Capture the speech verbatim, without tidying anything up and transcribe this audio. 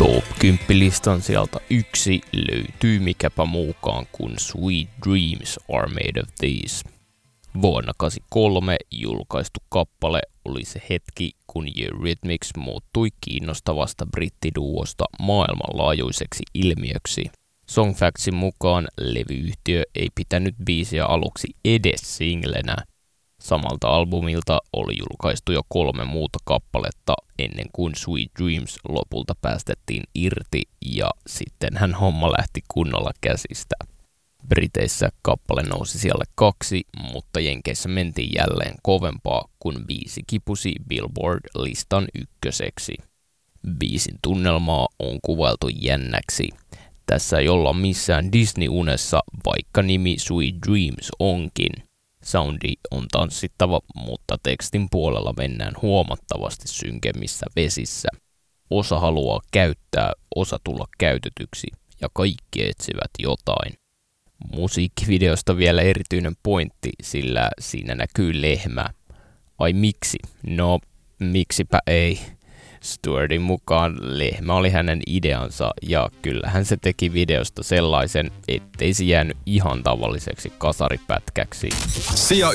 Top kymmenen-listan sieltä yksi löytyy mikäpä muukaan kuin Sweet Dreams Are Made of These. Vuonna kahdeksankymmentäkolme julkaistu kappale oli se hetki, kun Eurythmics muuttui kiinnostavasta brittiduosta maailmanlaajuiseksi ilmiöksi. Songfactsin mukaan levyyhtiö ei pitänyt biisiä aluksi edes singlenä. Samalta albumilta oli julkaistu jo kolme muuta kappaletta ennen kuin Sweet Dreams lopulta päästettiin irti ja sittenhän homma lähti kunnolla käsistä. Briteissä kappale nousi siellä kaksi, mutta Jenkeissä mentiin jälleen kovempaa, kun biisi kipusi Billboard-listan ykköseksi. Biisin tunnelmaa on kuvailtu jännäksi. Tässä ei olla missään Disney-unessa, vaikka nimi Sweet Dreams onkin. Soundi on tanssittava, mutta tekstin puolella mennään huomattavasti synkemmissä vesissä. Osa haluaa käyttää, osa tulla käytetyksi ja kaikki etsivät jotain. Musiikkivideosta vielä erityinen pointti, sillä siinä näkyy lehmä. Ai miksi? No, miksipä ei. Stewartin mukaan lehmä oli hänen ideansa ja kyllähän se teki videosta sellaisen, ettei se jäänyt ihan tavalliseksi kasaripätkäksi.